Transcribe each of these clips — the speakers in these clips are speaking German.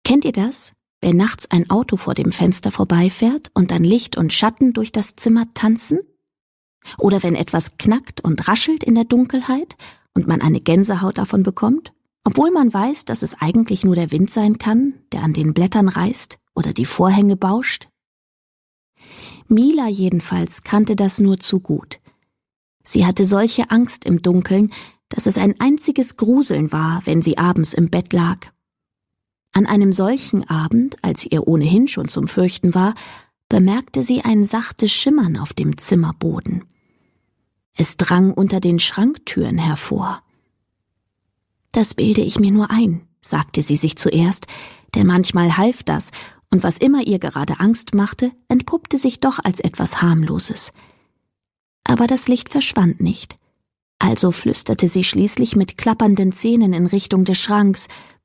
Kennt ihr das? Wenn nachts ein Auto vor dem Fenster vorbeifährt und dann Licht und Schatten durch das Zimmer tanzen? Oder wenn etwas knackt und raschelt in der Dunkelheit und man eine Gänsehaut davon bekommt, obwohl man weiß, dass es eigentlich nur der Wind sein kann, der an den Blättern reißt oder die Vorhänge bauscht? Mila jedenfalls kannte das nur zu gut. Sie hatte solche Angst im Dunkeln, dass es ein einziges Gruseln war, wenn sie abends im Bett lag. An einem solchen Abend, als ihr ohnehin schon zum Fürchten war, bemerkte sie ein sachtes Schimmern auf dem Zimmerboden. Es drang unter den Schranktüren hervor. »Das bilde ich mir nur ein«, sagte sie sich zuerst, denn manchmal half das, und was immer ihr gerade Angst machte, entpuppte sich doch als etwas Harmloses. Aber das Licht verschwand nicht. Also flüsterte sie schließlich mit klappernden Zähnen in Richtung des Schranks.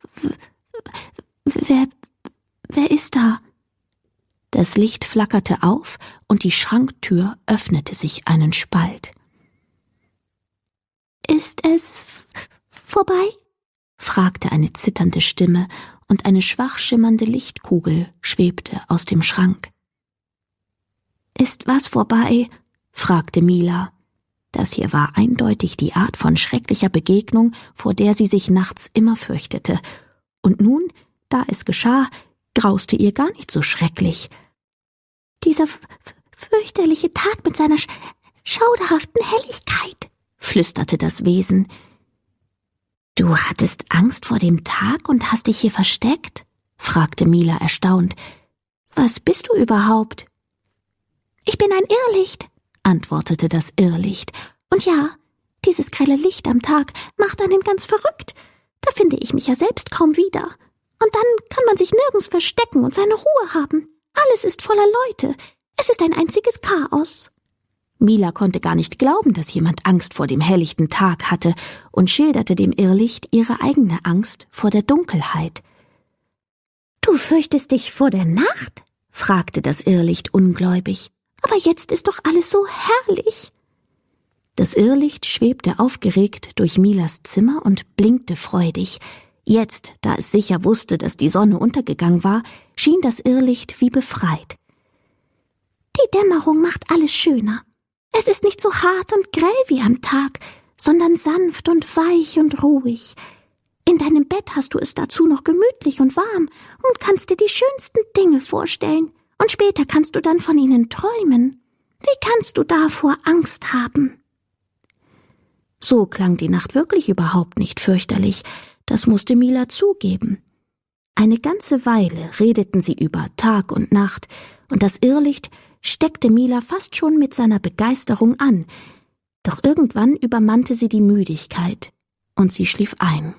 Wer ist da?« Das Licht flackerte auf und die Schranktür öffnete sich einen Spalt. »Ist es vorbei?« fragte eine zitternde Stimme, und eine schwach schimmernde Lichtkugel schwebte aus dem Schrank. »Ist was vorbei?« fragte Mila. Das hier war eindeutig die Art von schrecklicher Begegnung, vor der sie sich nachts immer fürchtete. Und nun, da es geschah, grauste ihr gar nicht so schrecklich. »Dieser fürchterliche Tag mit seiner schauderhaften Helligkeit«, flüsterte das Wesen. »Du hattest Angst vor dem Tag und hast dich hier versteckt?« fragte Mila erstaunt. »Was bist du überhaupt?« »Ich bin ein Irrlicht«, antwortete das Irrlicht. »Und ja, dieses grelle Licht am Tag macht einen ganz verrückt. Da finde ich mich ja selbst kaum wieder. Und dann kann man sich nirgends verstecken und seine Ruhe haben. Alles ist voller Leute. Es ist ein einziges Chaos.« Mila konnte gar nicht glauben, dass jemand Angst vor dem helllichten Tag hatte und schilderte dem Irrlicht ihre eigene Angst vor der Dunkelheit. »Du fürchtest dich vor der Nacht?« fragte das Irrlicht ungläubig. »Aber jetzt ist doch alles so herrlich.« Das Irrlicht schwebte aufgeregt durch Milas Zimmer und blinkte freudig. Jetzt, da es sicher wusste, dass die Sonne untergegangen war, schien das Irrlicht wie befreit. »Die Dämmerung macht alles schöner. Es ist nicht so hart und grell wie am Tag, sondern sanft und weich und ruhig. In deinem Bett hast du es dazu noch gemütlich und warm und kannst dir die schönsten Dinge vorstellen. Und später kannst du dann von ihnen träumen. Wie kannst du davor Angst haben?« So klang die Nacht wirklich überhaupt nicht fürchterlich, das musste Mila zugeben. Eine ganze Weile redeten sie über Tag und Nacht, und das Irrlicht steckte Mila fast schon mit seiner Begeisterung an, doch irgendwann übermannte sie die Müdigkeit, und sie schlief ein.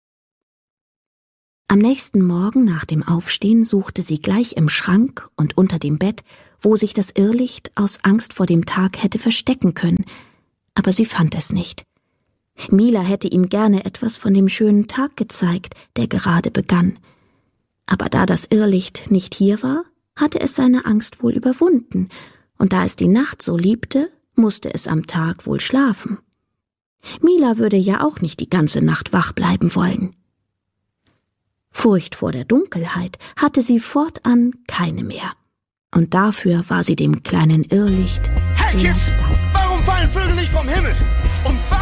Am nächsten Morgen nach dem Aufstehen suchte sie gleich im Schrank und unter dem Bett, wo sich das Irrlicht aus Angst vor dem Tag hätte verstecken können, aber sie fand es nicht. Mila hätte ihm gerne etwas von dem schönen Tag gezeigt, der gerade begann. Aber da das Irrlicht nicht hier war, hatte es seine Angst wohl überwunden, und da es die Nacht so liebte, musste es am Tag wohl schlafen. Mila würde ja auch nicht die ganze Nacht wach bleiben wollen. Furcht vor der Dunkelheit hatte sie fortan keine mehr, und dafür war sie dem kleinen Irrlicht Hey sehr Kids, dankbar. warum fallen Vögel nicht vom Himmel? Und